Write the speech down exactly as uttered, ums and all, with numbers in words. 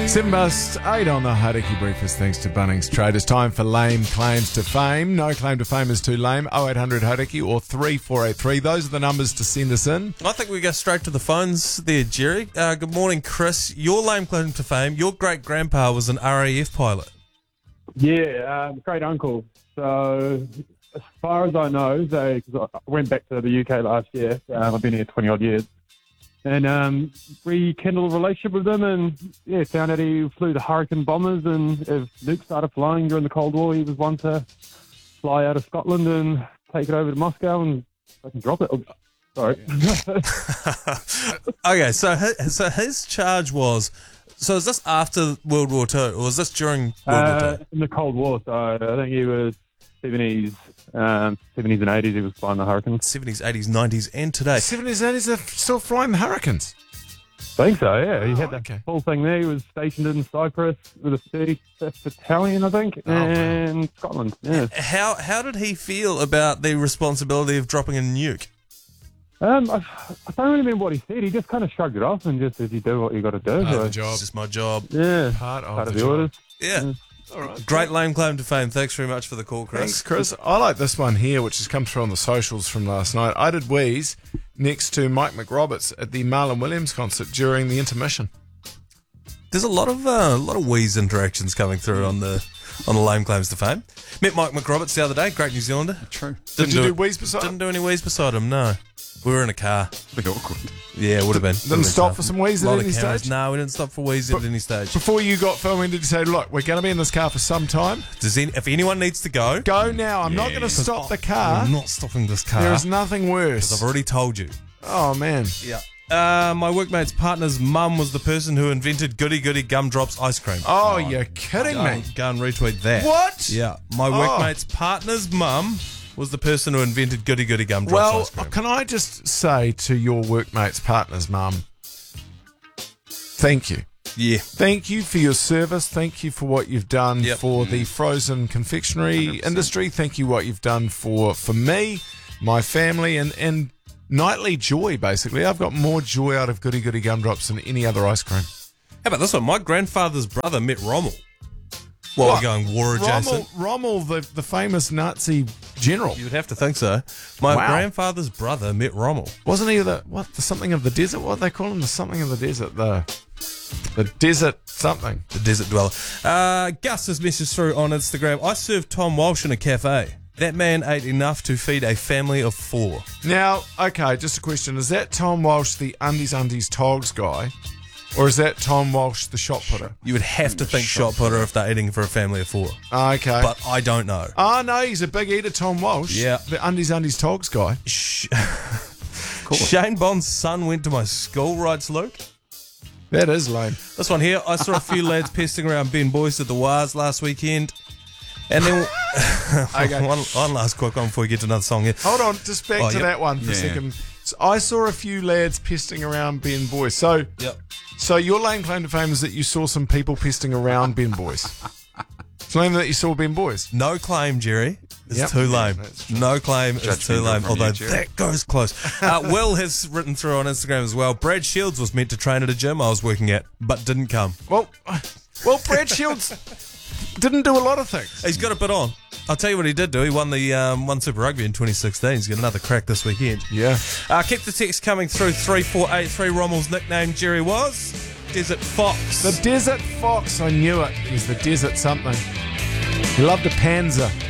Seven past eight on the Hauriki Breakfast, thanks to Bunnings Trade. It's time for Lame Claims to Fame. No claim to fame is too lame. oh eight hundred Hauriki or three four eight three. Those are the numbers to send us in. I think we go straight to the phones there, Jerry. Uh, good morning, Chris. Your lame claim to fame, your great-grandpa was an R A F pilot. Yeah, um, great uncle. So, as far as I know, they cause I went back to the U K last year. Um, I've been here twenty odd years, and um, rekindled a relationship with them. And yeah, found out he flew the Hurricane bombers. And if Luke started flying during the Cold War, he was one to fly out of Scotland and take it over to Moscow and I can drop it. Oh, sorry. Okay, so his, so his charge was. So is this after World War Two, or was this during World uh, War Two? In the Cold War, so I think he was seventies, um, seventies and eighties. He was flying the Hurricane. seventies, eighties, nineties, and today. seventies, eighties are still flying the Hurricanes. I think so, yeah. He Oh, had the okay. full thing there. He was stationed in Cyprus with the thirty-fifth Battalion, I think, Oh, wow. and Scotland. Yeah. How how did he feel about the responsibility of dropping a nuke? Um, I, I don't really remember what he said. He just kind of shrugged it off and just said, "You do what you got to do." Part of So, the job. It's just my job. yeah, Part of part the of the job. orders. Yeah. All right. Great lame claim to fame. Thanks very much for the call, Chris. Thanks, Chris. I like this one here, which has come through on the socials from last night. I did wheeze next to Mike McRoberts at the Marlon Williams concert during the intermission. There's a lot of uh, a lot of wheeze interactions coming through on the on the lame claims to fame. Met Mike McRoberts the other day, great New Zealander. True. Did you do do wheeze beside Didn't him? do any wheeze beside him. No, we were in a car. Bit awkward. Yeah, it would have been. Didn't stop for some wheeze at lot any of cameras. stage? No, we didn't stop for wheeze at any stage. Before you got filming, did you say, look, we're going to be in this car for some time? Does any, if anyone needs to go, Go now. I'm not Yeah. going to stop the car. I'm not stopping this car. There is nothing I've worse. already told you. Oh, man. Yeah. Uh, my workmate's partner's mum was the person who invented Goody Goody Gumdrops ice cream. Oh, you're kidding Go, me. go and retweet that. What? Yeah. My Oh. workmate's partner's mum was the person who invented Goody Goody Gumdrops Well, ice cream. can I just say to your workmate's partner's mum, thank you. Yeah. Thank you for your service. Thank you for what you've done Yep. for the frozen confectionery one hundred percent. industry. Thank you what you've done for, for me, my family, and, and nightly joy, basically. I've got more joy out of Goody Goody Gumdrops than any other ice cream. How about this one? My grandfather's brother met Rommel. What, What? we're going war adjacent? Rommel, Rommel the, the famous Nazi general. You would have to think so. My Wow. grandfather's brother met Rommel. Wasn't he the, what, the something of the desert? What do they call him? The something of the desert. The, the desert something. The desert dweller. Uh, Gus has messaged through on Instagram. I served Tom Walsh in a cafe. That man ate enough to feed a family of four. Now, okay, just a question. Is that Tom Walsh, the Undies Undies Togs guy? Or is that Tom Walsh, the shot putter? You would have to think shot putter if they're eating for a family of four. Okay. But I don't know. Oh, no, he's a big eater, Tom Walsh. Yeah. The Undies Undies Togs guy. Sh- Shane Bond's son went to my school, writes Luke. That is lame. This one here, I saw a few lads pesting around Ben Boyce at the Wars last weekend. And then Okay. one, one last quick one before we get to another song here. Hold on, just back Oh, to yep. that one for a Yeah. second. So I saw a few lads pesting around Ben Boyce. So, Yep. so your lame claim to fame is that you saw some people pesting around Ben Boyce. Claim that you saw Ben Boyce. No claim, Jerry. It's Yep. too lame. That's true. No claim is Judgment too lame. from Although you, Jerry. that goes close. Uh, Will has written through on Instagram as well. Brad Shields was meant to train at a gym I was working at, but didn't come. Well, well, Brad Shields didn't do a lot of things. He's got a bit on. I'll tell you what he did do. He won the um, won Super Rugby in twenty sixteen. He's got another crack this weekend. Yeah. Uh, keep the text coming through three four eight three. Rommel's nickname, Jerry, was Desert Fox. The Desert Fox. I knew it. He's the desert something. He loved a Panzer.